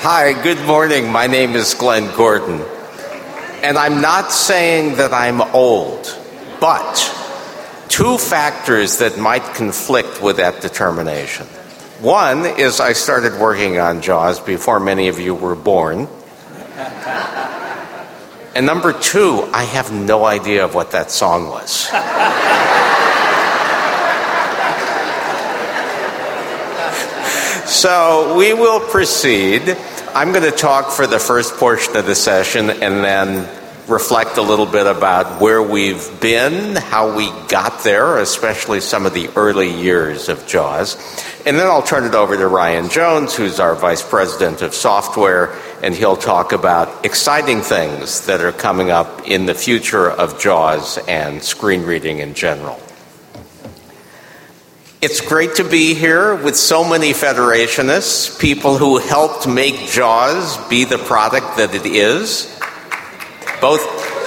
Hi, good morning. My name is Glenn Gordon. And I'm not saying that I'm old, but two factors that might conflict with that determination. One is I started working on JAWS before many of you were born. And number two, I have no idea of what that song was. So we will proceed. I'm going to talk for the first portion of the session and then reflect a little bit about where we've been, how we got there, especially some of the early years of JAWS. And then I'll turn it over to Ryan Jones, who's our Vice President of Software, and he'll talk about exciting things that are coming up in the future of JAWS and screen reading in general. It's great to be here with so many Federationists, people who helped make JAWS be the product that it is, both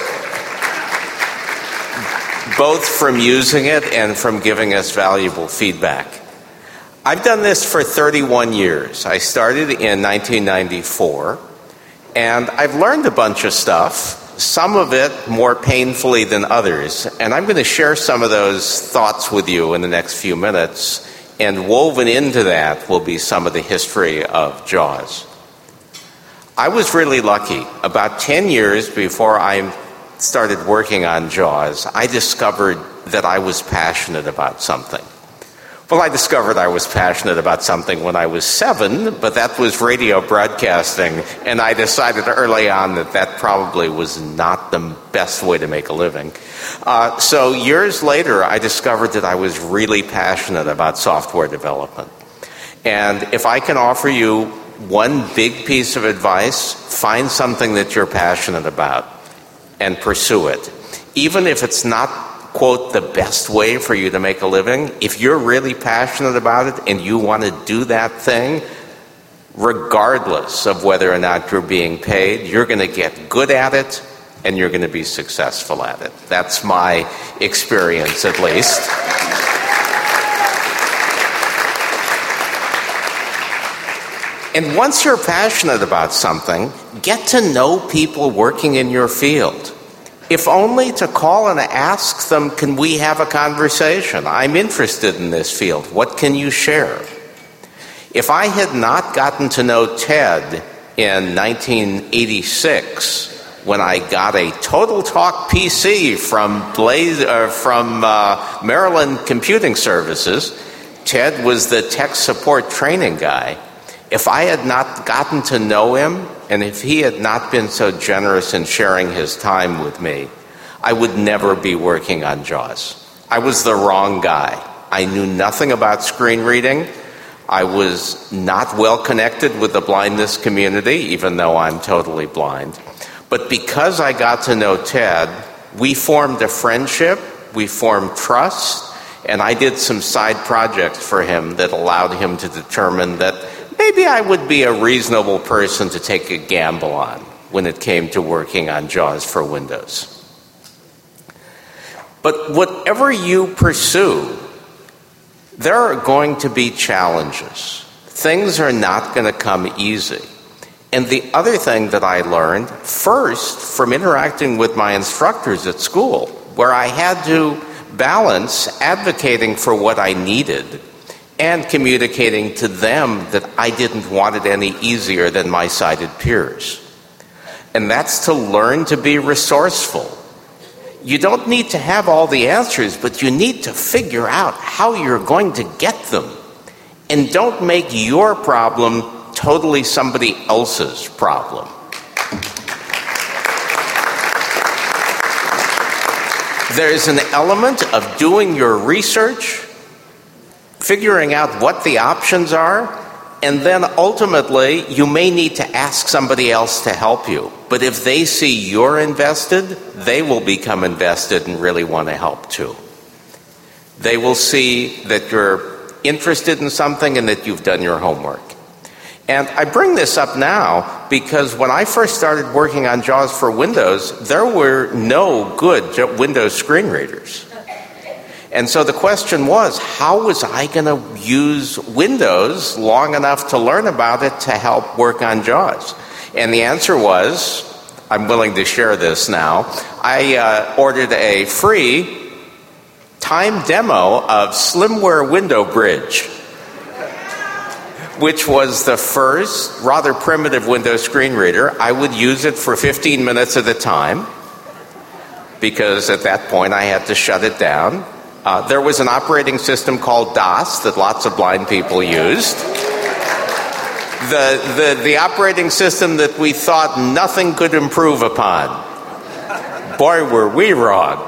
from using it and from giving us valuable feedback. I've done this for 31 years. I started in 1994, and I've learned a bunch of stuff, some of it more painfully than others, and I'm going to share some of those thoughts with you in the next few minutes, and woven into that will be some of the history of JAWS. I was really lucky. About 10 years before I started working on JAWS, I discovered that I was passionate about something. Well, I discovered I was passionate about something when I was 7, but that was radio broadcasting, and I decided early on that that probably was not the best way to make a living. So years later, I discovered that I was really passionate about software development. And if I can offer you one big piece of advice, find something that you're passionate about and pursue it. Even if it's not, quote, the best way for you to make a living, if you're really passionate about it and you want to do that thing, regardless of whether or not you're being paid, you're going to get good at it and you're going to be successful at it. That's my experience, at least. And once you're passionate about something, get to know people working in your field. If only to call and ask them, can we have a conversation? I'm interested in this field. What can you share? If I had not gotten to know Ted in 1986, when I got a Total Talk PC from Maryland Computing Services, Ted was the tech support training guy. If I had not gotten to know him, and if he had not been so generous in sharing his time with me, I would never be working on JAWS. I was the wrong guy. I knew nothing about screen reading. I was not well connected with the blindness community, even though I'm totally blind. But because I got to know Ted, we formed a friendship, we formed trust, and I did some side projects for him that allowed him to determine that maybe I would be a reasonable person to take a gamble on when it came to working on JAWS for Windows. But whatever you pursue, there are going to be challenges. Things are not going to come easy. And the other thing that I learned, first, from interacting with my instructors at school, where I had to balance advocating for what I needed and communicating to them that I didn't want it any easier than my sighted peers. And that's to learn to be resourceful. You don't need to have all the answers, but you need to figure out how you're going to get them. And don't make your problem totally somebody else's problem. There's an element of doing your research, figuring out what the options are, and then ultimately you may need to ask somebody else to help you. But if they see you're invested, they will become invested and really want to help too. They will see that you're interested in something and that you've done your homework. And I bring this up now because when I first started working on JAWS for Windows, there were no good Windows screen readers. And so the question was, how was I going to use Windows long enough to learn about it to help work on JAWS? And the answer was, I'm willing to share this now, I ordered a free time demo of Slimware Window Bridge, which was the first rather primitive Windows screen reader. I would use it for 15 minutes at a time, because at that point I had to shut it down. There was an operating system called DOS that lots of blind people used. The operating system that we thought nothing could improve upon. Boy, were we wrong.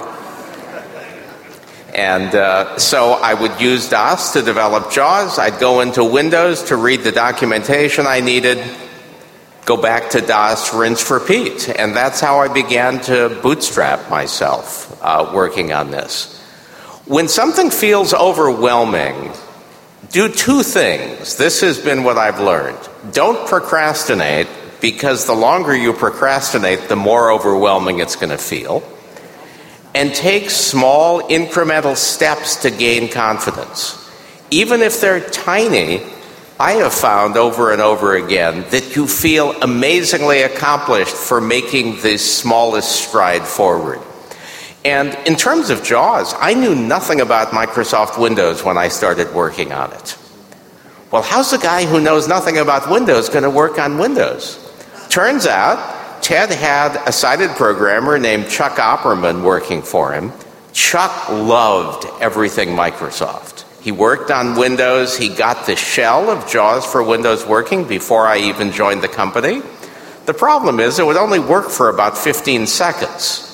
And so I would use DOS to develop JAWS. I'd go into Windows to read the documentation I needed, go back to DOS, rinse, repeat. And that's how I began to bootstrap myself working on this. When something feels overwhelming, do two things. This has been what I've learned. Don't procrastinate, because the longer you procrastinate, the more overwhelming it's going to feel. And take small incremental steps to gain confidence. Even if they're tiny, I have found over and over again that you feel amazingly accomplished for making the smallest stride forward. And in terms of JAWS, I knew nothing about Microsoft Windows when I started working on it. Well, how's a guy who knows nothing about Windows going to work on Windows? Turns out, Ted had a sighted programmer named Chuck Opperman working for him. Chuck loved everything Microsoft. He worked on Windows. He got the shell of JAWS for Windows working before I even joined the company. The problem is it would only work for about 15 seconds.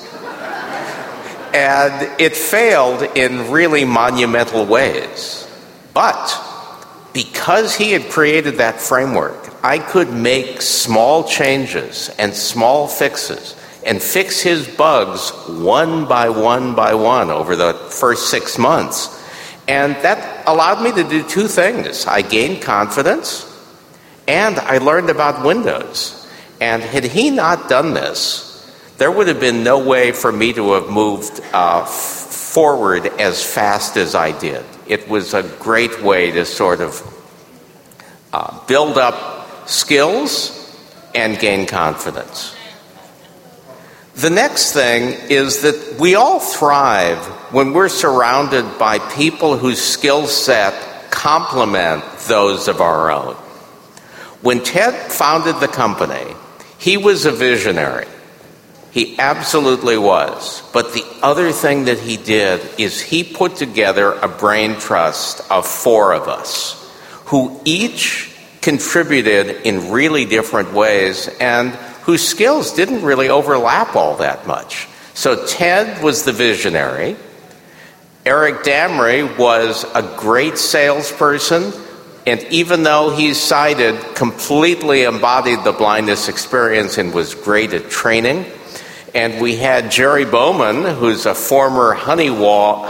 And it failed in really monumental ways. But because he had created that framework, I could make small changes and small fixes and fix his bugs one by one by one over the first 6 months. And that allowed me to do two things. I gained confidence, and I learned about Windows. And had he not done this, there would have been no way for me to have moved forward as fast as I did. It was a great way to sort of build up skills and gain confidence. The next thing is that we all thrive when we're surrounded by people whose skill set complement those of our own. When Ted founded the company, he was a visionary. He absolutely was. But the other thing that he did is he put together a brain trust of 4 of us who each contributed in really different ways and whose skills didn't really overlap all that much. So Ted was the visionary. Eric Damry was a great salesperson, and even though he's sighted, completely embodied the blindness experience and was great at training. And we had Jerry Bowman, who's a former Honeywell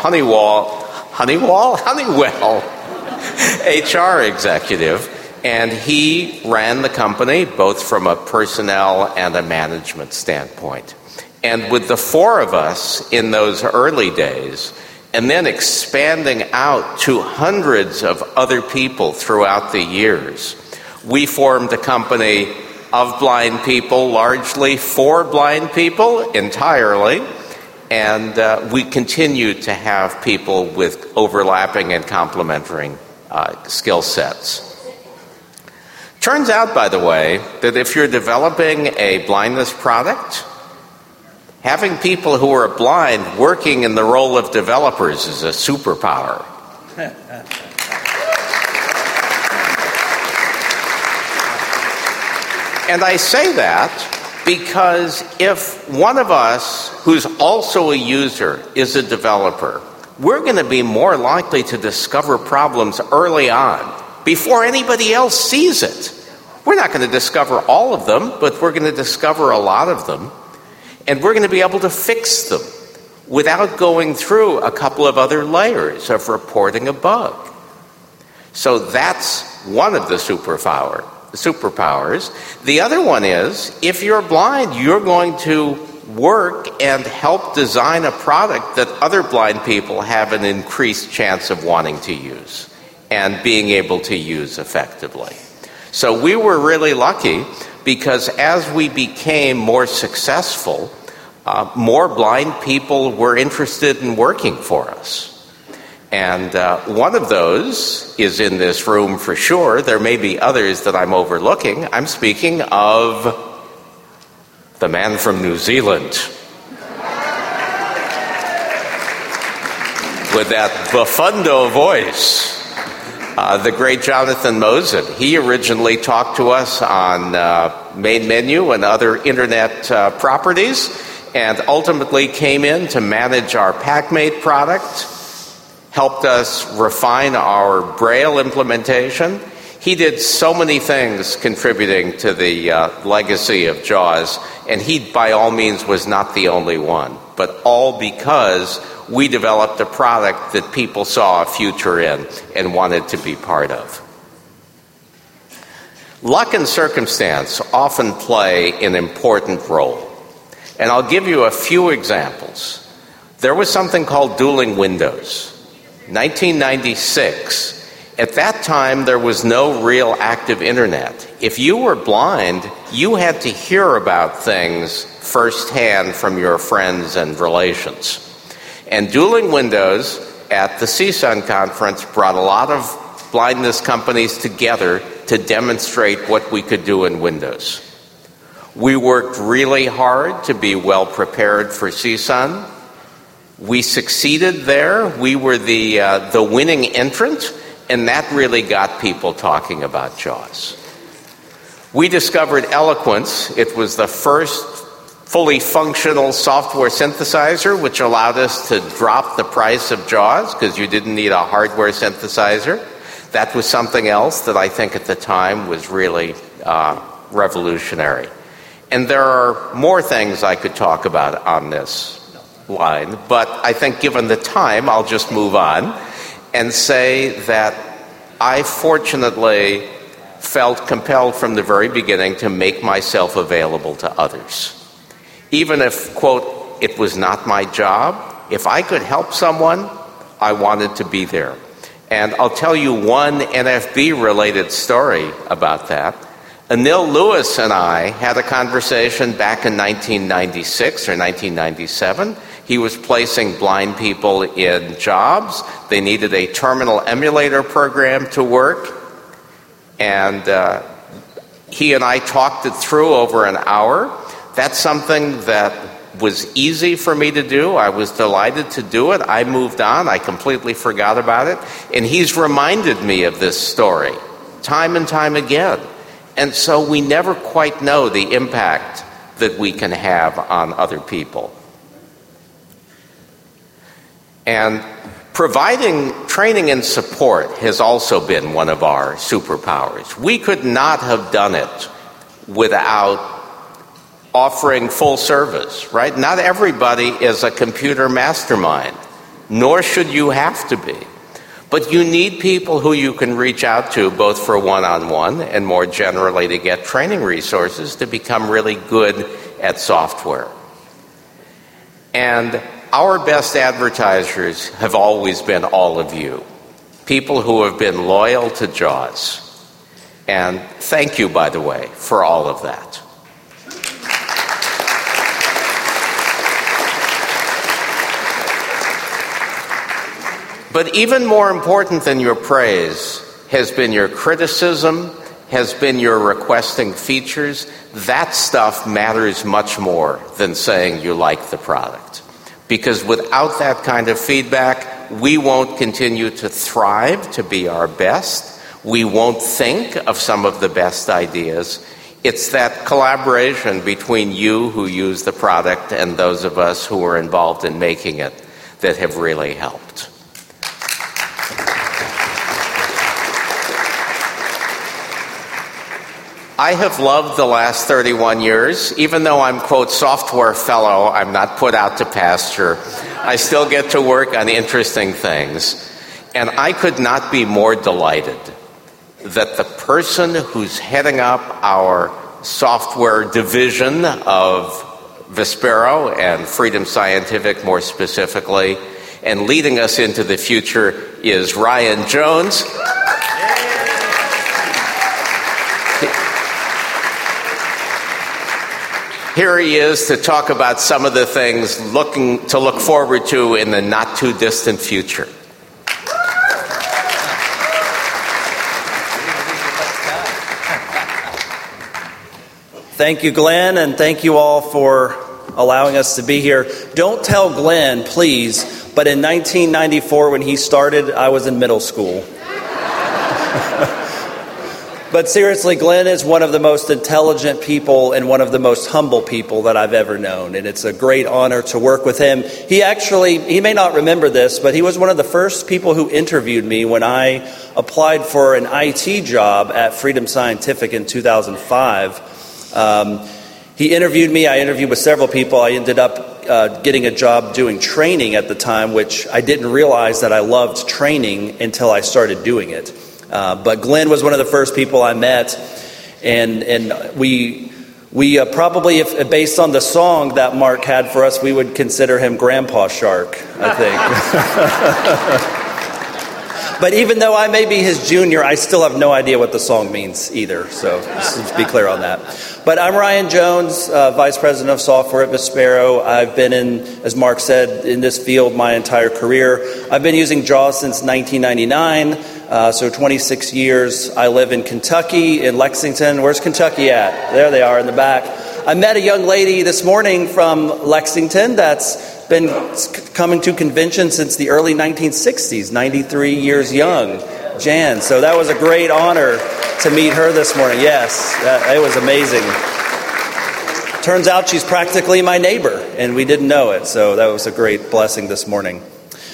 HR executive, and he ran the company both from a personnel and a management standpoint. And with the 4 of us in those early days, and then expanding out to hundreds of other people throughout the years, we formed a company of blind people, largely for blind people entirely, and we continue to have people with overlapping and complementary skill sets. Turns out, by the way, that if you're developing a blindness product, having people who are blind working in the role of developers is a superpower. And I say that because if one of us who's also a user is a developer, we're going to be more likely to discover problems early on before anybody else sees it. We're not going to discover all of them, but we're going to discover a lot of them. And we're going to be able to fix them without going through a couple of other layers of reporting a bug. So that's one of the superpowers. The other one is, if you're blind, you're going to work and help design a product that other blind people have an increased chance of wanting to use and being able to use effectively. So we were really lucky because as we became more successful, more blind people were interested in working for us. And one of those is in this room for sure. There may be others that I'm overlooking. I'm speaking of the man from New Zealand with that buffundo voice, the great Jonathan Mosen. He originally talked to us on Main Menu and other internet properties, and ultimately came in to manage our PackMate product, helped us refine our Braille implementation. He did so many things contributing to the legacy of JAWS, and he, by all means, was not the only one, but all because we developed a product that people saw a future in and wanted to be part of. Luck and circumstance often play an important role, and I'll give you a few examples. There was something called dueling windows. 1996. At that time, there was no real active internet. If you were blind, you had to hear about things firsthand from your friends and relations. And Dueling Windows at the CSUN conference brought a lot of blindness companies together to demonstrate what we could do in Windows. We worked really hard to be well prepared for CSUN. We succeeded there. We were the winning entrant, and that really got people talking about JAWS. We discovered Eloquence. It was the first fully functional software synthesizer, which allowed us to drop the price of JAWS because you didn't need a hardware synthesizer. That was something else that I think at the time was really revolutionary. And there are more things I could talk about on this line, but I think given the time, I'll just move on and say that I fortunately felt compelled from the very beginning to make myself available to others. Even if, quote, it was not my job, if I could help someone, I wanted to be there. And I'll tell you one NFB-related story about that. Anil Lewis and I had a conversation back in 1996 or 1997. He was placing blind people in jobs. They needed a terminal emulator program to work. And he and I talked it through over an hour. That's something that was easy for me to do. I was delighted to do it. I moved on. I completely forgot about it. And he's reminded me of this story time and time again. And so we never quite know the impact that we can have on other people. And providing training and support has also been one of our superpowers. We could not have done it without offering full service, right? Not everybody is a computer mastermind, nor should you have to be. But you need people who you can reach out to both for one-on-one and more generally to get training resources to become really good at software. And our best advertisers have always been all of you, people who have been loyal to JAWS. And thank you, by the way, for all of that. But even more important than your praise has been your criticism, has been your requesting features. That stuff matters much more than saying you like the product. Because without that kind of feedback, we won't continue to thrive to be our best. We won't think of some of the best ideas. It's that collaboration between you who use the product and those of us who are involved in making it that have really helped. I have loved the last 31 years. Even though I'm, quote, software fellow, I'm not put out to pasture. I still get to work on interesting things. And I could not be more delighted that the person who's heading up our software division of Vispero and Freedom Scientific more specifically. And leading us into the future is Ryan Jones. Here he is to talk about some of the things to look forward to in the not too distant future. Thank you, Glenn, and thank you all for allowing us to be here. Don't tell Glenn, please, but in 1994 when he started, I was in middle school. But seriously, Glenn is one of the most intelligent people and one of the most humble people that I've ever known. And it's a great honor to work with him. He may not remember this, but he was one of the first people who interviewed me when I applied for an IT job at Freedom Scientific in 2005. He interviewed me. I interviewed with several people. I ended up getting a job doing training at the time, which I didn't realize that I loved training until I started doing it. But Glenn was one of the first people I met, and we probably, if based on the song that Mark had for us, we would consider him Grandpa Shark, I think. But even though I may be his junior, I still have no idea what the song means either, so let's be clear on that. But I'm Ryan Jones, Vice President of Software at Vispero. I've been in, as Mark said, in this field my entire career. I've been using JAWS since 1999. So 26 years. I live in Kentucky, in Lexington. Where's Kentucky at? There they are in the back. I met a young lady this morning from Lexington that's been coming to convention since the early 1960s, 93 years young, Jan. So that was a great honor to meet her this morning. Yes, it was amazing. Turns out she's practically my neighbor, and we didn't know it. So that was a great blessing this morning.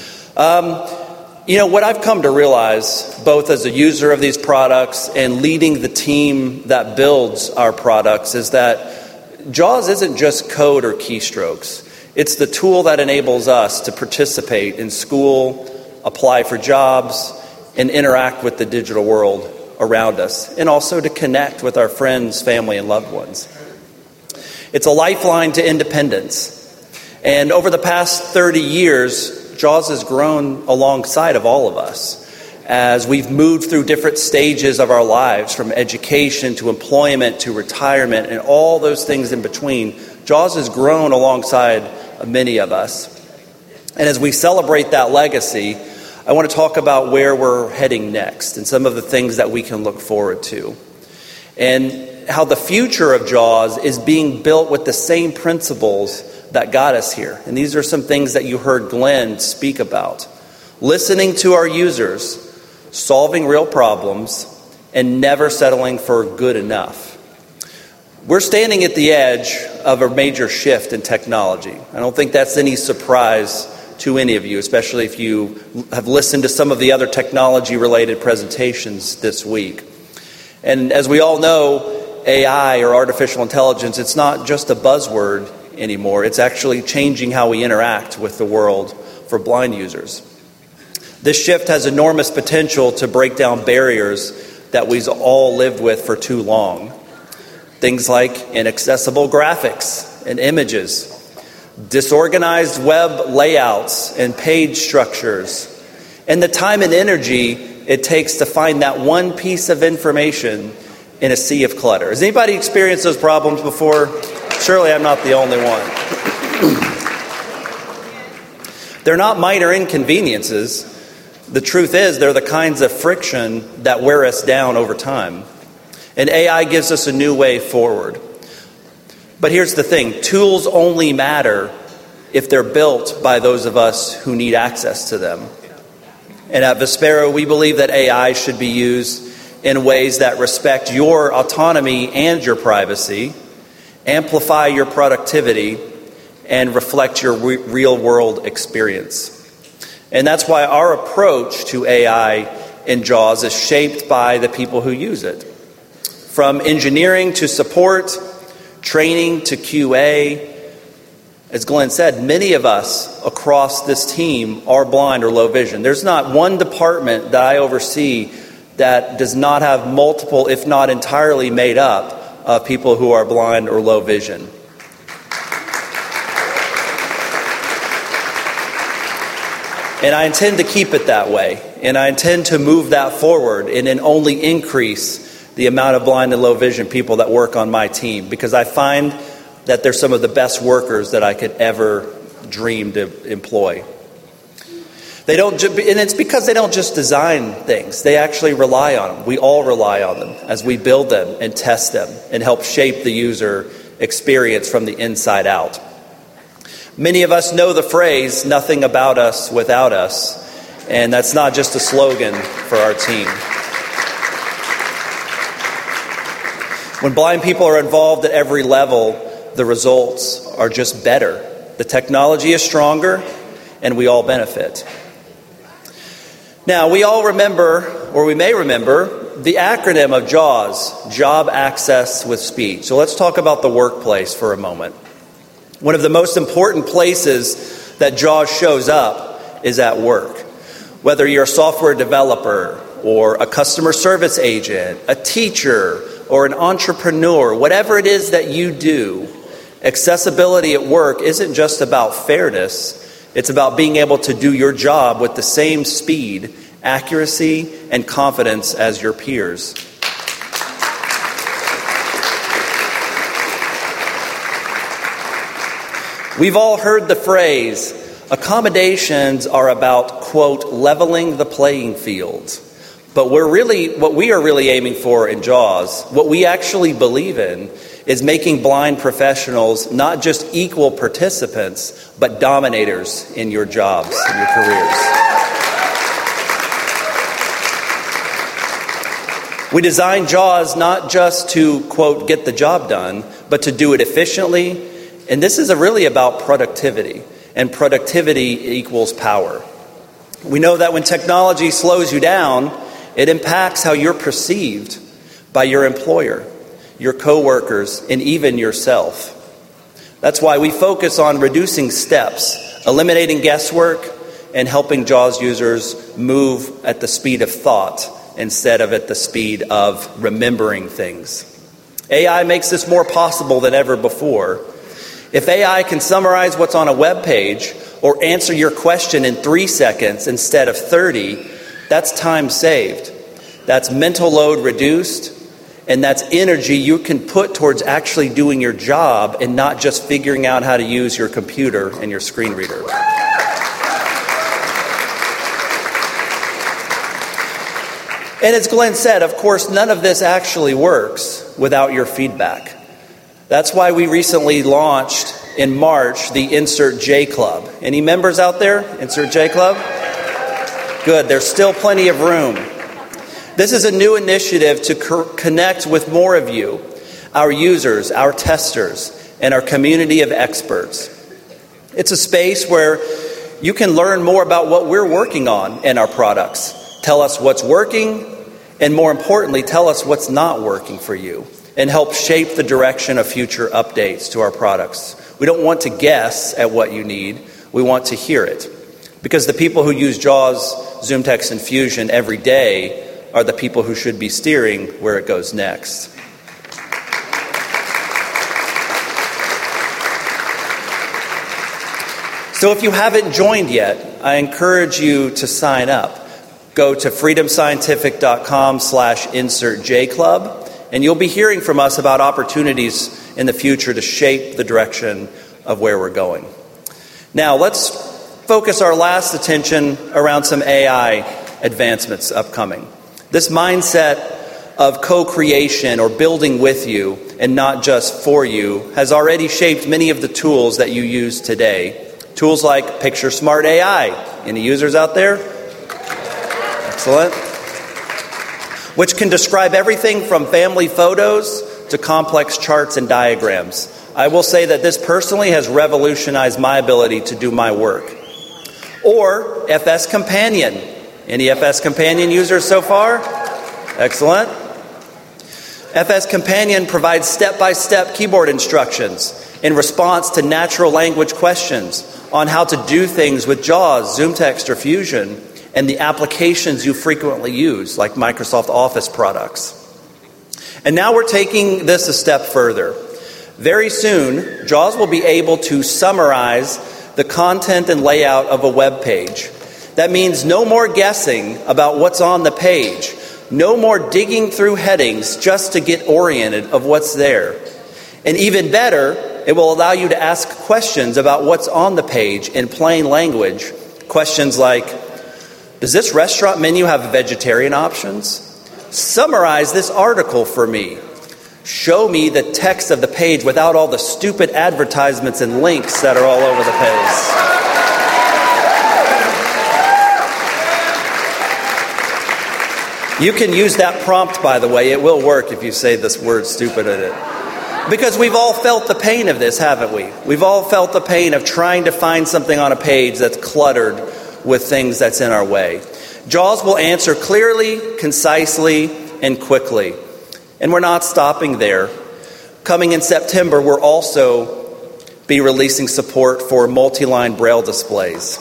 What I've come to realize, both as a user of these products and leading the team that builds our products, is that JAWS isn't just code or keystrokes. It's the tool that enables us to participate in school, apply for jobs, and interact with the digital world around us, and also to connect with our friends, family, and loved ones. It's a lifeline to independence. And over the past 30 years, JAWS has grown alongside of all of us as we've moved through different stages of our lives, from education to employment to retirement and all those things in between. JAWS has grown alongside many of us. And as we celebrate that legacy, I want to talk about where we're heading next and some of the things that we can look forward to. And how the future of JAWS is being built with the same principles that got us here. And these are some things that you heard Glenn speak about. Listening to our users, solving real problems, and never settling for good enough. We're standing at the edge of a major shift in technology. I don't think that's any surprise to any of you, especially if you have listened to some of the other technology-related presentations this week. And as we all know, AI, or artificial intelligence, it's not just a buzzword anymore. It's actually changing how we interact with the world for blind users. This shift has enormous potential to break down barriers that we've all lived with for too long. Things like inaccessible graphics and images, disorganized web layouts and page structures, and the time and energy it takes to find that one piece of information in a sea of clutter. Has anybody experienced those problems before? Surely I'm not the only one. They're not minor inconveniences. The truth is, they're the kinds of friction that wear us down over time. And AI gives us a new way forward. But here's the thing. Tools only matter if they're built by those of us who need access to them. And at Vispero, we believe that AI should be used in ways that respect your autonomy and your privacy, amplify your productivity, and reflect your real-world experience. And that's why our approach to AI in JAWS is shaped by the people who use it. From engineering to support, training to QA, as Glenn said, many of us across this team are blind or low vision. There's not one department that I oversee that does not have multiple, if not entirely made up, of people who are blind or low vision. And I intend to keep it that way. And I intend to move that forward and then only increase the amount of blind and low vision people that work on my team, because I find that they're some of the best workers that I could ever dream to employ. And it's because they don't just design things. They actually rely on them. We all rely on them as we build them and test them and help shape the user experience from the inside out. Many of us know the phrase, "nothing about us without us," and that's not just a slogan for our team. When blind people are involved at every level, the results are just better. The technology is stronger, and we all benefit. Now, we all remember, or we may remember, the acronym of JAWS, Job Access with Speed. So let's talk about the workplace for a moment. One of the most important places that JAWS shows up is at work. Whether you're a software developer or a customer service agent, a teacher, or an entrepreneur, whatever it is that you do, accessibility at work isn't just about fairness. It's about being able to do your job with the same speed, accuracy, and confidence as your peers. We've all heard the phrase, accommodations are about, quote, leveling the playing field. But what we are really aiming for in JAWS, what we actually believe in, is making blind professionals not just equal participants, but dominators in your jobs, in your careers. We designed JAWS not just to, quote, get the job done, but to do it efficiently. And this is really about productivity, and productivity equals power. We know that when technology slows you down, it impacts how you're perceived by your employer, your coworkers, and even yourself. That's why we focus on reducing steps, eliminating guesswork, and helping JAWS users move at the speed of thought instead of at the speed of remembering things. AI makes this more possible than ever before. If AI can summarize what's on a web page or answer your question in 3 seconds instead of 30, that's time saved. That's mental load reduced. And that's energy you can put towards actually doing your job and not just figuring out how to use your computer and your screen reader. And as Glenn said, of course, none of this actually works without your feedback. That's why we recently launched in March the Insert J Club. Any members out there? Insert J Club? Good, there's still plenty of room. This is a new initiative to connect with more of you, our users, our testers, and our community of experts. It's a space where you can learn more about what we're working on in our products. Tell us what's working, and more importantly, tell us what's not working for you, and help shape the direction of future updates to our products. We don't want to guess at what you need. We want to hear it. Because the people who use JAWS, ZoomText, and Fusion every day are the people who should be steering where it goes next. So if you haven't joined yet, I encourage you to sign up. Go to freedomscientific.com/insertjclub, and you'll be hearing from us about opportunities in the future to shape the direction of where we're going. Now, let's focus our last attention around some AI advancements upcoming. This mindset of co-creation or building with you and not just for you has already shaped many of the tools that you use today. Tools like Picture Smart AI. Any users out there? Excellent. Which can describe everything from family photos to complex charts and diagrams. I will say that this personally has revolutionized my ability to do my work. Or FS Companion. Any FS Companion users so far? Excellent. FS Companion provides step-by-step keyboard instructions in response to natural language questions on how to do things with JAWS, ZoomText, or Fusion, and the applications you frequently use, like Microsoft Office products. And now we're taking this a step further. Very soon, JAWS will be able to summarize the content and layout of a web page, That means no more guessing about what's on the page. No more digging through headings just to get oriented of what's there. And even better, it will allow you to ask questions about what's on the page in plain language. Questions like, does this restaurant menu have vegetarian options? Summarize this article for me. Show me the text of the page without all the stupid advertisements and links that are all over the page. You can use that prompt, by the way. It will work if you say this word stupid in it. Because we've all felt the pain of this, haven't we? We've all felt the pain of trying to find something on a page that's cluttered with things that's in our way. JAWS will answer clearly, concisely, and quickly. And we're not stopping there. Coming in September, we'll also be releasing support for multi-line Braille displays.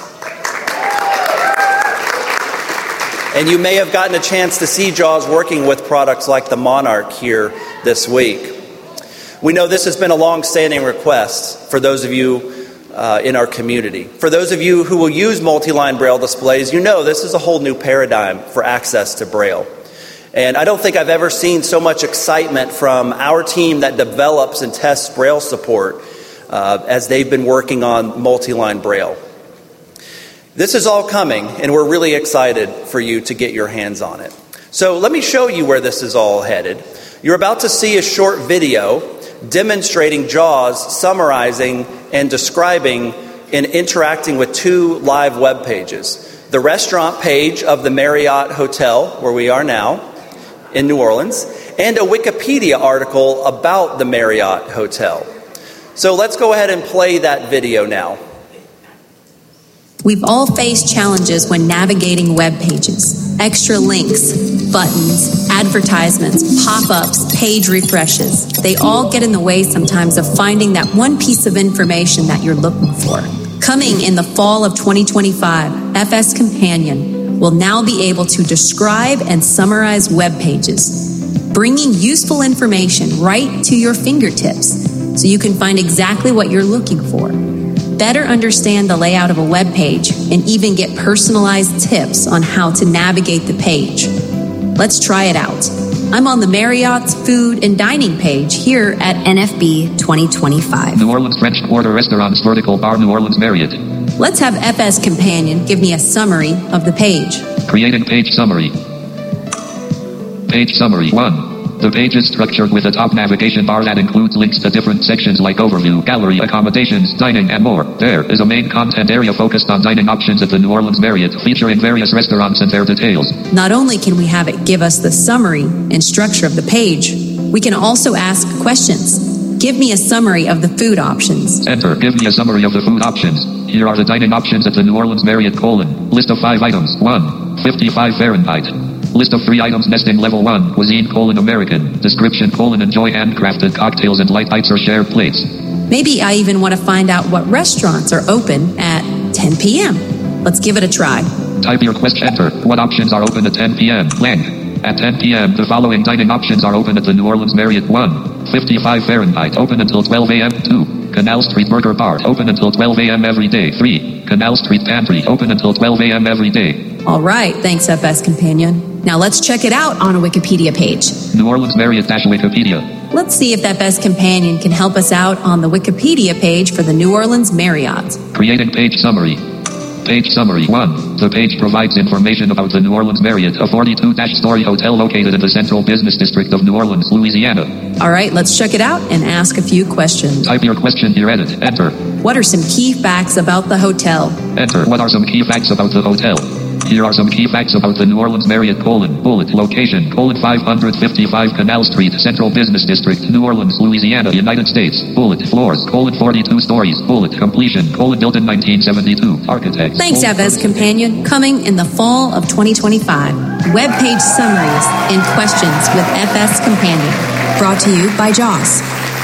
And you may have gotten a chance to see JAWS working with products like the Monarch here this week. We know this has been a long-standing request for those of you in our community. For those of you who will use multi-line Braille displays, you know this is a whole new paradigm for access to Braille. And I don't think I've ever seen so much excitement from our team that develops and tests Braille support as they've been working on multi-line Braille. This is all coming, and we're really excited for you to get your hands on it. So let me show you where this is all headed. You're about to see a short video demonstrating JAWS summarizing and describing and interacting with two live web pages. The restaurant page of the Marriott Hotel, where we are now, in New Orleans, and a Wikipedia article about the Marriott Hotel. So let's go ahead and play that video now. We've all faced challenges when navigating web pages. Extra links, buttons, advertisements, pop-ups, page refreshes. They all get in the way sometimes of finding that one piece of information that you're looking for. Coming in the fall of 2025, FS Companion will now be able to describe and summarize web pages, bringing useful information right to your fingertips so you can find exactly what you're looking for. Better understand the layout of a web page, and even get personalized tips on how to navigate the page. Let's try it out. I'm on the Marriott's food and dining page here at NFB 2025. New Orleans French Quarter Restaurants Vertical Bar New Orleans Marriott. Let's have FS Companion give me a summary of the page. Creating page summary. Page summary 1. The page is structured with a top navigation bar that includes links to different sections like overview, gallery, accommodations, dining, and more. There is a main content area focused on dining options at the New Orleans Marriott, featuring various restaurants and their details. Not only can we have it give us the summary and structure of the page, we can also ask questions. Give me a summary of the food options. Enter. Give me a summary of the food options. Here are the dining options at the New Orleans Marriott: list of 5 items. 1. 55 Fahrenheit. List of 3 items. Nesting level 1. Cuisine: American. Description: enjoy handcrafted cocktails and light bites or shared plates. Maybe I even want to find out what restaurants are open at 10 p.m. Let's give it a try. Type your question. Enter. What options are open at 10 p.m.? Blank. At 10 p.m., the following dining options are open at the New Orleans Marriott. 1. 55 Fahrenheit. Open until 12 a.m. 2. Canal Street Burger Bar. Open until 12 a.m. every day. 3. Canal Street Pantry. Open until 12 a.m. every day. All right. Thanks, FS Companion. Now let's check it out on a Wikipedia page. New Orleans Marriott-Wikipedia. Let's see if FS Companion can help us out on the Wikipedia page for the New Orleans Marriott. Creating page summary. Page summary 1. The page provides information about the New Orleans Marriott, a 42-story hotel located in the central business district of New Orleans, Louisiana. All right, let's check it out and ask a few questions. Type your question here. Edit. Enter. What are some key facts about the hotel? Enter. What are some key facts about the hotel? Here are some key facts about the New Orleans Marriott: bullet, location, 555 Canal Street, Central Business District, New Orleans, Louisiana, United States, bullet, floors, 42 stories, bullet, completion, built in 1972, architect. Thanks, FS Companion. Coming in the fall of 2025, web page summaries and questions with FS Companion. Brought to you by JAWS.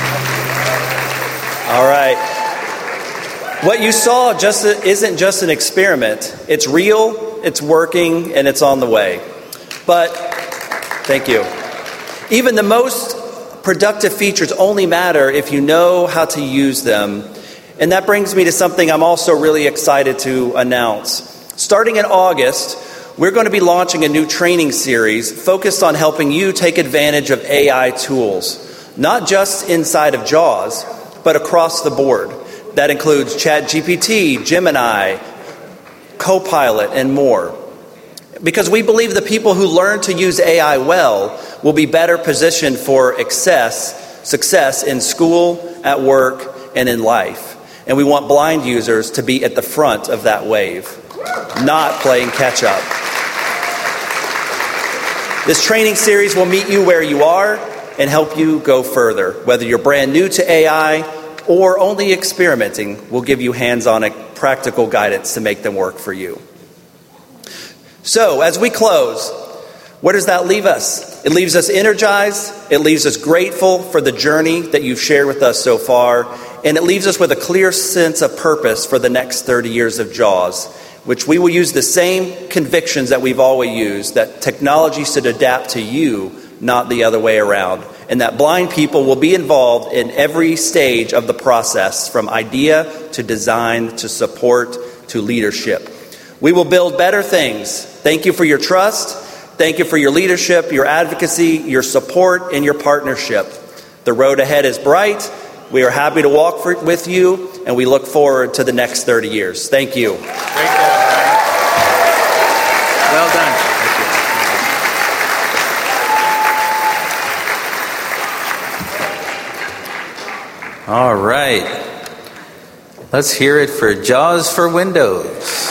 All right. What you saw isn't just an experiment. It's real. It's working, and it's on the way. But, thank you. Even the most productive features only matter if you know how to use them. And that brings me to something I'm also really excited to announce. Starting in August, we're going to be launching a new training series focused on helping you take advantage of AI tools, not just inside of JAWS, but across the board. That includes ChatGPT, Gemini, Copilot, and more. Because we believe the people who learn to use AI well will be better positioned for success in school, at work, and in life. And we want blind users to be at the front of that wave, not playing catch up. This training series will meet you where you are and help you go further. Whether you're brand new to AI or only experimenting, we'll give you hands-on practical guidance to make them work for you. So, as we close, where does that leave us? It leaves us energized, it leaves us grateful for the journey that you've shared with us so far, and it leaves us with a clear sense of purpose for the next 30 years of JAWS, which we will use the same convictions that we've always used, that technology should adapt to you, not the other way around, and that blind people will be involved in every stage of the process, from idea to design to support to leadership. We will build better things. Thank you for your trust. Thank you for your leadership, your advocacy, your support, and your partnership. The road ahead is bright. We are happy to walk with you, and we look forward to the next 30 years. Thank you. Great job. Well done. Thank you. All right. Let's hear it for JAWS for Windows.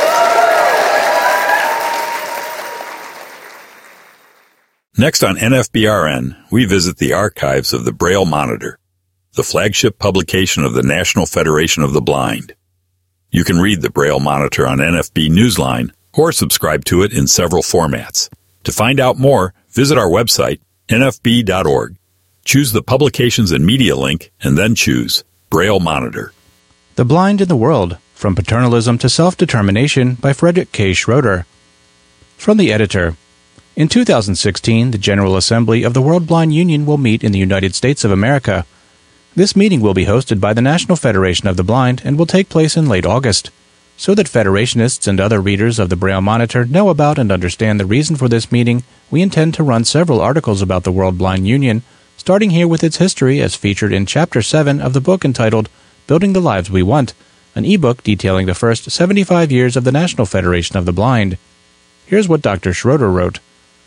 Next on NFBRN, we visit the archives of the Braille Monitor, the flagship publication of the National Federation of the Blind. You can read the Braille Monitor on NFB Newsline or subscribe to it in several formats. To find out more, visit our website, nfb.org. Choose the Publications and Media link and then choose Braille Monitor. The Blind in the World, From Paternalism to Self-Determination by Frederick K. Schroeder. From the editor. In 2016, the General Assembly of the World Blind Union will meet in the United States of America. This meeting will be hosted by the National Federation of the Blind and will take place in late August. So that Federationists and other readers of the Braille Monitor know about and understand the reason for this meeting, we intend to run several articles about the World Blind Union, starting here with its history as featured in Chapter 7 of the book entitled Building the Lives We Want, an e-book detailing the first 75 years of the National Federation of the Blind. Here's what Dr. Schroeder wrote.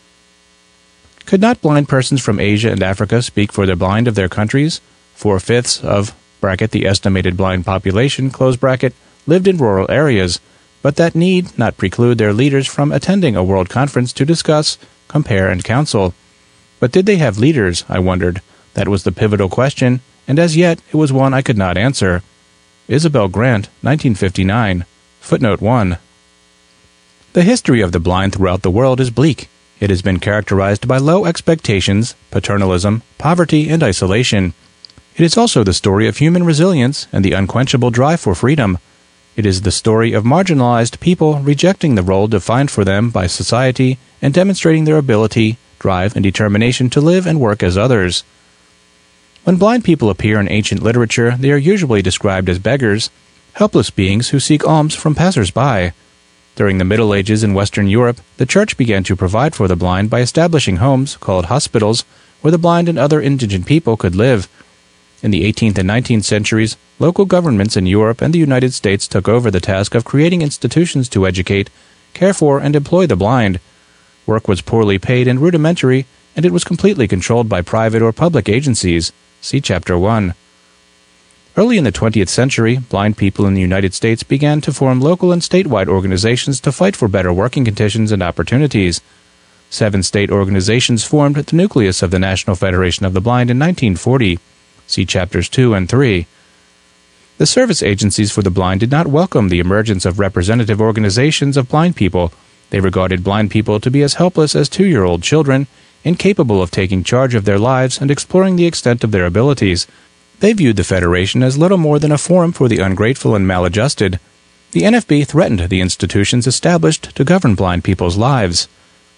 Could not blind persons from Asia and Africa speak for the blind of their countries? 4/5 of the estimated blind population lived in rural areas, but that need not preclude their leaders from attending a world conference to discuss, compare, and counsel. But did they have leaders, I wondered? That was the pivotal question, and as yet it was one I could not answer. Isabel Grant, 1959. Footnote 1. The history of the blind throughout the world is bleak. It has been characterized by low expectations, paternalism, poverty, and isolation. It is also the story of human resilience and the unquenchable drive for freedom. It is the story of marginalized people rejecting the role defined for them by society and demonstrating their ability, drive, and determination to live and work as others. When blind people appear in ancient literature, they are usually described as beggars, helpless beings who seek alms from passers-by. During the Middle Ages in Western Europe, the Church began to provide for the blind by establishing homes, called hospitals, where the blind and other indigent people could live. In the 18th and 19th centuries, local governments in Europe and the United States took over the task of creating institutions to educate, care for, and employ the blind. Work was poorly paid and rudimentary, and it was completely controlled by private or public agencies. See Chapter 1. Early in the 20th century, blind people in the United States began to form local and statewide organizations to fight for better working conditions and opportunities. 7 state organizations formed the nucleus of the National Federation of the Blind in 1940. See Chapters 2 and 3. The service agencies for the blind did not welcome the emergence of representative organizations of blind people. They regarded blind people to be as helpless as 2-year-old children, incapable of taking charge of their lives and exploring the extent of their abilities. They viewed the Federation as little more than a forum for the ungrateful and maladjusted. The NFB threatened the institutions established to govern blind people's lives.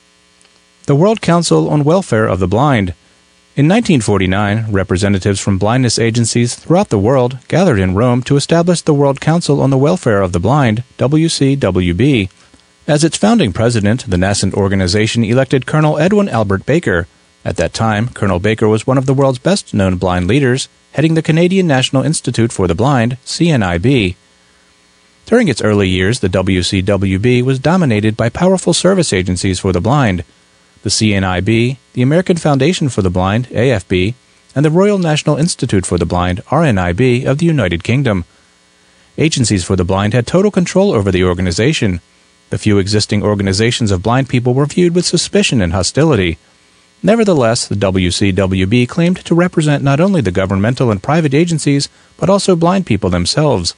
The World Council on Welfare of the Blind. In 1949, representatives from blindness agencies throughout the world gathered in Rome to establish the World Council on the Welfare of the Blind, WCWB, As its founding president, the nascent organization elected Colonel Edwin Albert Baker. At that time, Colonel Baker was one of the world's best-known blind leaders, heading the Canadian National Institute for the Blind, CNIB. During its early years, the WCWB was dominated by powerful service agencies for the blind, the CNIB, the American Foundation for the Blind, AFB, and the Royal National Institute for the Blind, RNIB, of the United Kingdom. Agencies for the blind had total control over the organization. The few existing organizations of blind people were viewed with suspicion and hostility. Nevertheless, the WCWB claimed to represent not only the governmental and private agencies, but also blind people themselves.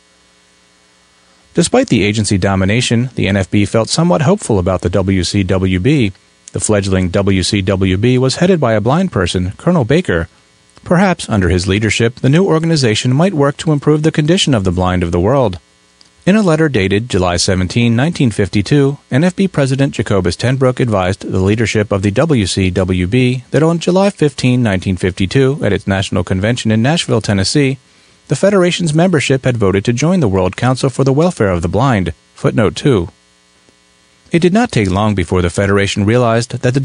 Despite the agency domination, the NFB felt somewhat hopeful about the WCWB. The fledgling WCWB was headed by a blind person, Colonel Baker. Perhaps, under his leadership, the new organization might work to improve the condition of the blind of the world. In a letter dated July 17, 1952, NFB President Jacobus ten Broek advised the leadership of the WCWB that on July 15, 1952, at its national convention in Nashville, Tennessee, the Federation's membership had voted to join the World Council for the Welfare of the Blind, footnote 2. It did not take long before the Federation realized that the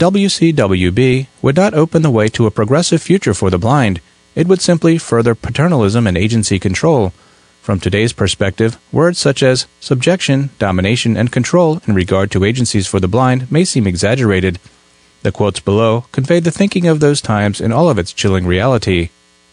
WCWB would not open the way to a progressive future for the blind. It would simply further paternalism and agency control. From today's perspective, words such as subjection, domination, and control in regard to agencies for the blind may seem exaggerated. The quotes below convey the thinking of those times in all of its chilling reality.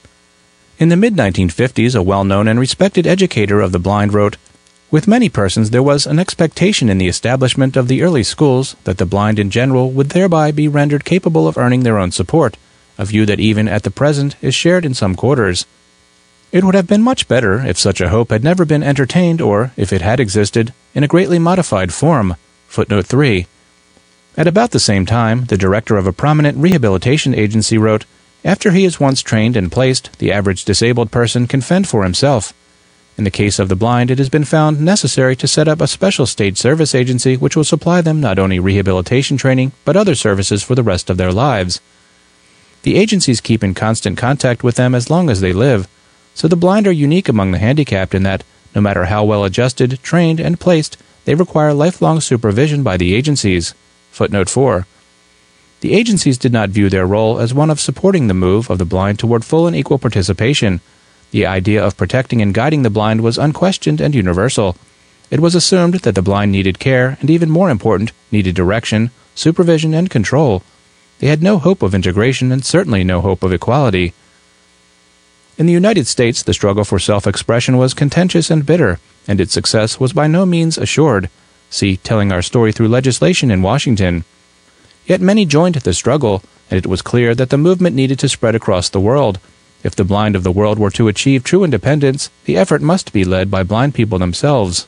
In the mid-1950s, a well-known and respected educator of the blind wrote, "With many persons there was an expectation in the establishment of the early schools that the blind in general would thereby be rendered capable of earning their own support, a view that even at the present is shared in some quarters. It would have been much better if such a hope had never been entertained or, if it had existed, in a greatly modified form." Footnote 3. At about the same time, the director of a prominent rehabilitation agency wrote, "After he is once trained and placed, the average disabled person can fend for himself. In the case of the blind, it has been found necessary to set up a special state service agency which will supply them not only rehabilitation training, but other services for the rest of their lives. The agencies keep in constant contact with them as long as they live, so the blind are unique among the handicapped in that, no matter how well adjusted, trained, and placed, they require lifelong supervision by the agencies." Footnote 4. The agencies did not view their role as one of supporting the move of the blind toward full and equal participation. The idea of protecting and guiding the blind was unquestioned and universal. It was assumed that the blind needed care, and even more important, needed direction, supervision, and control. They had no hope of integration and certainly no hope of equality. In the United States, the struggle for self-expression was contentious and bitter, and its success was by no means assured. See Telling Our Story Through Legislation in Washington. Yet many joined the struggle, and it was clear that the movement needed to spread across the world. If the blind of the world were to achieve true independence, the effort must be led by blind people themselves.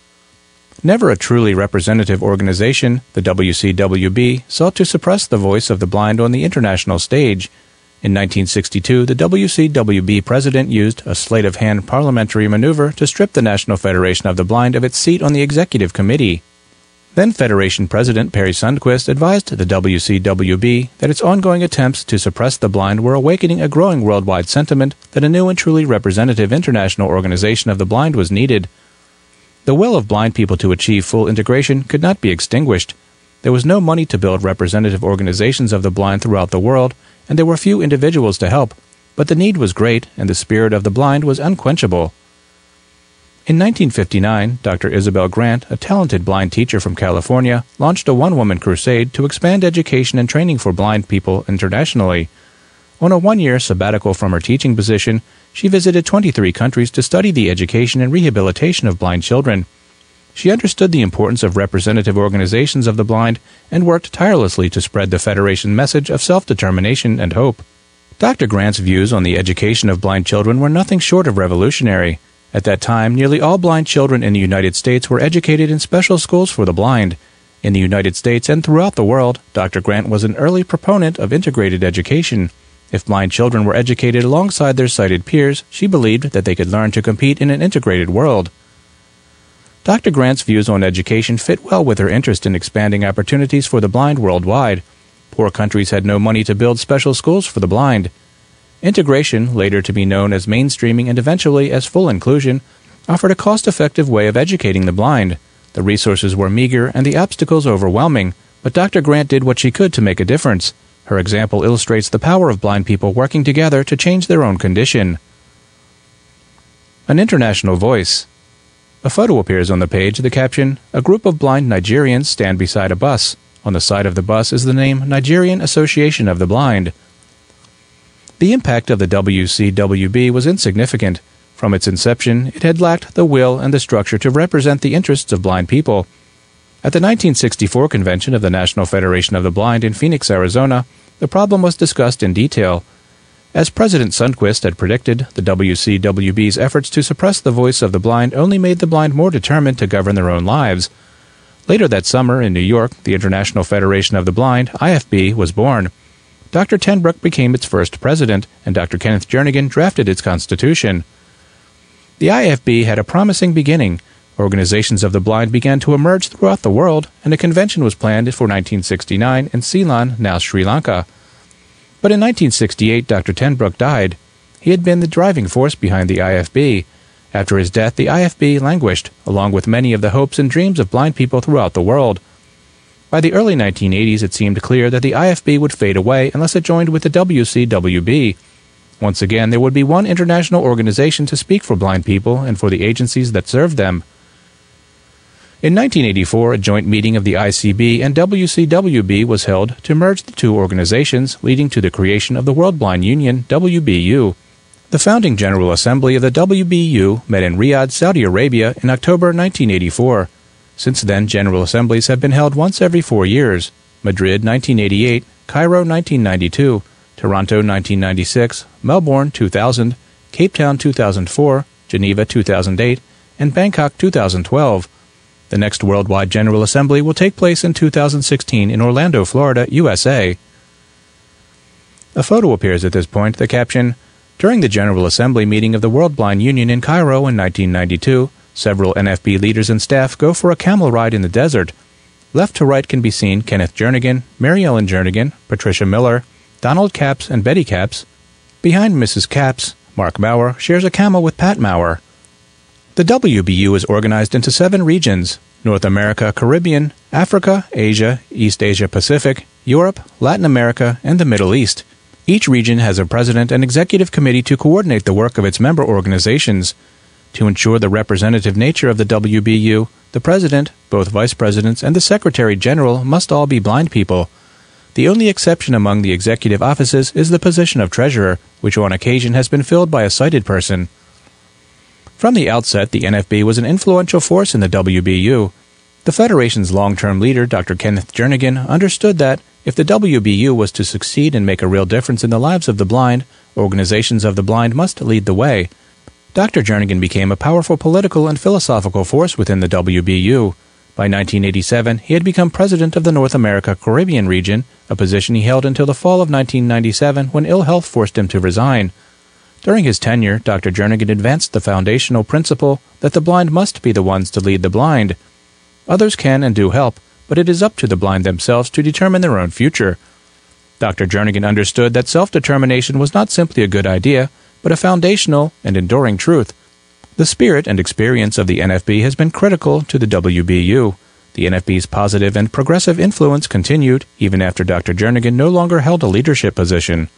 Never a truly representative organization, the WCWB sought to suppress the voice of the blind on the international stage. In 1962, the WCWB president used a sleight-of-hand parliamentary maneuver to strip the National Federation of the Blind of its seat on the executive committee. Then Federation President Perry Sundquist advised the WCWB that its ongoing attempts to suppress the blind were awakening a growing worldwide sentiment that a new and truly representative international organization of the blind was needed. The will of blind people to achieve full integration could not be extinguished. There was no money to build representative organizations of the blind throughout the world, and there were few individuals to help, but the need was great and the spirit of the blind was unquenchable. In 1959, Dr. Isabel Grant, a talented blind teacher from California, launched a one-woman crusade to expand education and training for blind people internationally. On a one-year sabbatical from her teaching position, she visited 23 countries to study the education and rehabilitation of blind children. She understood the importance of representative organizations of the blind and worked tirelessly to spread the Federation message of self-determination and hope. Dr. Grant's views on the education of blind children were nothing short of revolutionary. At that time, nearly all blind children in the United States were educated in special schools for the blind. In the United States and throughout the world, Dr. Grant was an early proponent of integrated education. If blind children were educated alongside their sighted peers, she believed that they could learn to compete in an integrated world. Dr. Grant's views on education fit well with her interest in expanding opportunities for the blind worldwide. Poor countries had no money to build special schools for the blind. Integration, later to be known as mainstreaming and eventually as full inclusion, offered a cost-effective way of educating the blind. The resources were meager and the obstacles overwhelming, but Dr. Grant did what she could to make a difference. Her example illustrates the power of blind people working together to change their own condition. An international voice. A photo appears on the page, the caption, "A group of blind Nigerians stand beside a bus. On the side of the bus is the name Nigerian Association of the Blind." The impact of the WCWB was insignificant. From its inception, it had lacked the will and the structure to represent the interests of blind people. At the 1964 convention of the National Federation of the Blind in Phoenix, Arizona, the problem was discussed in detail. As President Sundquist had predicted, the WCWB's efforts to suppress the voice of the blind only made the blind more determined to govern their own lives. Later that summer, in New York, the International Federation of the Blind, IFB, was born. Dr. ten Broeck became its first president, and Dr. Kenneth Jernigan drafted its constitution. The IFB had a promising beginning. Organizations of the blind began to emerge throughout the world, and a convention was planned for 1969 in Ceylon, now Sri Lanka. But in 1968, Dr. ten Broeck died. He had been the driving force behind the IFB. After his death, the IFB languished, along with many of the hopes and dreams of blind people throughout the world. By the early 1980s, it seemed clear that the IFB would fade away unless it joined with the WCWB. Once again, there would be one international organization to speak for blind people and for the agencies that served them. In 1984, a joint meeting of the ICB and WCWB was held to merge the two organizations, leading to the creation of the World Blind Union, WBU. The founding General Assembly of the WBU met in Riyadh, Saudi Arabia in October 1984. Since then, General Assemblies have been held once every 4 years: Madrid 1988, Cairo 1992, Toronto 1996, Melbourne 2000, Cape Town 2004, Geneva 2008, and Bangkok 2012. The next Worldwide General Assembly will take place in 2016 in Orlando, Florida, USA. A photo appears at this point, the caption, "During the General Assembly meeting of the World Blind Union in Cairo in 1992, several NFB leaders and staff go for a camel ride in the desert. Left to right can be seen Kenneth Jernigan, Mary Ellen Jernigan, Patricia Miller, Donald Capps, and Betty Capps. Behind Mrs. Capps, Mark Maurer shares a camel with Pat Maurer. The WBU is organized into 7 regions: North America, Caribbean, Africa, Asia, East Asia Pacific, Europe, Latin America, and the Middle East. Each region has a president and executive committee to coordinate the work of its member organizations. To ensure the representative nature of the WBU, the president, both vice presidents, and the secretary general must all be blind people. The only exception among the executive offices is the position of treasurer, which on occasion has been filled by a sighted person. From the outset, the NFB was an influential force in the WBU. The Federation's long-term leader, Dr. Kenneth Jernigan, understood that if the WBU was to succeed and make a real difference in the lives of the blind, organizations of the blind must lead the way. Dr. Jernigan became a powerful political and philosophical force within the WBU. By 1987, he had become president of the North America Caribbean region, a position he held until the fall of 1997 when ill health forced him to resign. During his tenure, Dr. Jernigan advanced the foundational principle that the blind must be the ones to lead the blind. Others can and do help, but it is up to the blind themselves to determine their own future. Dr. Jernigan understood that self-determination was not simply a good idea, but a foundational and enduring truth. The spirit and experience of the NFB has been critical to the WBU. The NFB's positive and progressive influence continued even after Dr. Jernigan no longer held a leadership position.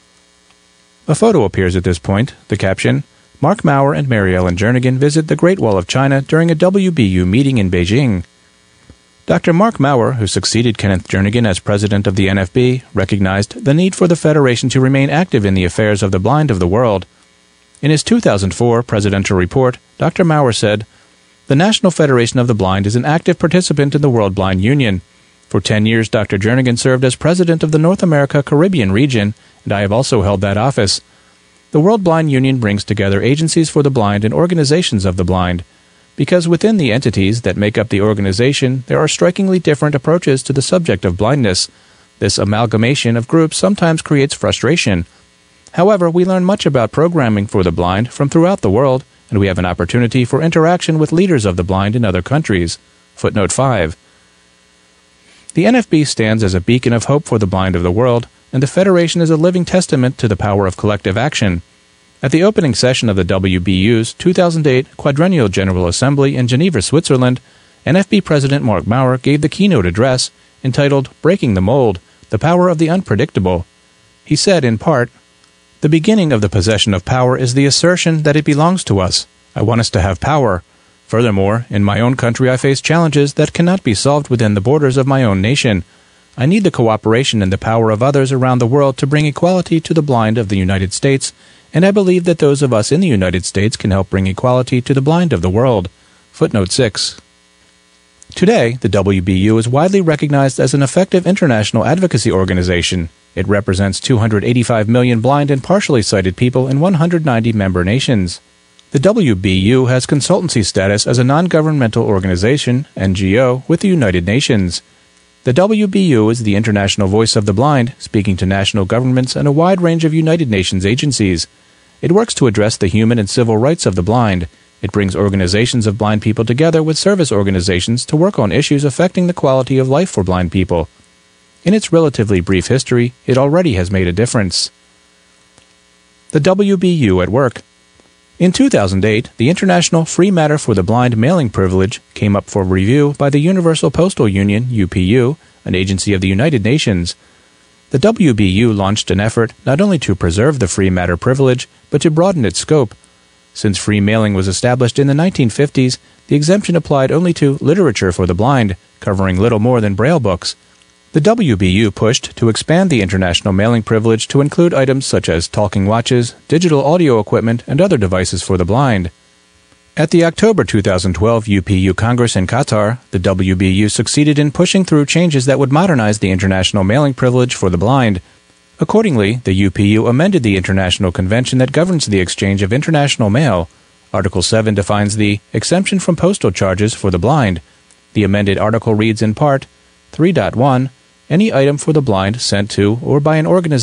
A photo appears at this point, the caption, "Mark Maurer and Mary Ellen Jernigan visit the Great Wall of China during a WBU meeting in Beijing." Dr. Mark Maurer, who succeeded Kenneth Jernigan as president of the NFB, recognized the need for the Federation to remain active in the affairs of the blind of the world. In his 2004 presidential report, Dr. Maurer said, "The National Federation of the Blind is an active participant in the World Blind Union. For 10 years, Dr. Jernigan served as president of the North America Caribbean region, and I have also held that office. The World Blind Union brings together agencies for the blind and organizations of the blind. Because within the entities that make up the organization, there are strikingly different approaches to the subject of blindness. This amalgamation of groups sometimes creates frustration. However, we learn much about programming for the blind from throughout the world, and we have an opportunity for interaction with leaders of the blind in other countries." Footnote 5. The NFB stands as a beacon of hope for the blind of the world, and the Federation is a living testament to the power of collective action. At the opening session of the WBU's 2008 Quadrennial General Assembly in Geneva, Switzerland, NFB President Mark Maurer gave the keynote address entitled Breaking the Mold, The Power of the Unpredictable. He said, in part, "The beginning of the possession of power is the assertion that it belongs to us. I want us to have power. Furthermore, in my own country I face challenges that cannot be solved within the borders of my own nation. I need the cooperation and the power of others around the world to bring equality to the blind of the United States, and I believe that those of us in the United States can help bring equality to the blind of the world." Footnote 6. Today, the WBU is widely recognized as an effective international advocacy organization. It represents 285 million blind and partially sighted people in 190 member nations. The WBU has consultancy status as a non-governmental organization, NGO, with the United Nations. The WBU is the international voice of the blind, speaking to national governments and a wide range of United Nations agencies. It works to address the human and civil rights of the blind. It brings organizations of blind people together with service organizations to work on issues affecting the quality of life for blind people. In its relatively brief history, it already has made a difference. The WBU at work. In 2008, the International Free Matter for the Blind mailing privilege came up for review by the Universal Postal Union, UPU, an agency of the United Nations. The WBU launched an effort not only to preserve the free matter privilege, but to broaden its scope. Since free mailing was established in the 1950s, the exemption applied only to literature for the blind, covering little more than Braille books. The WBU pushed to expand the international mailing privilege to include items such as talking watches, digital audio equipment, and other devices for the blind. At the October 2012 UPU Congress in Qatar, the WBU succeeded in pushing through changes that would modernize the international mailing privilege for the blind. Accordingly, the UPU amended the international convention that governs the exchange of international mail. Article 7 defines the exemption from postal charges for the blind. The amended article reads in part, 3.1, any item for the blind sent to or by an organization